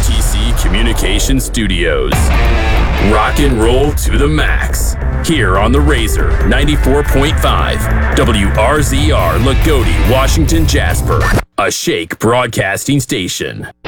RTC Communication Studios. Rock and roll to the max. Here on the Razor 94.5, WRZR Lagodi, Washington, Jasper, a Shake Broadcasting station.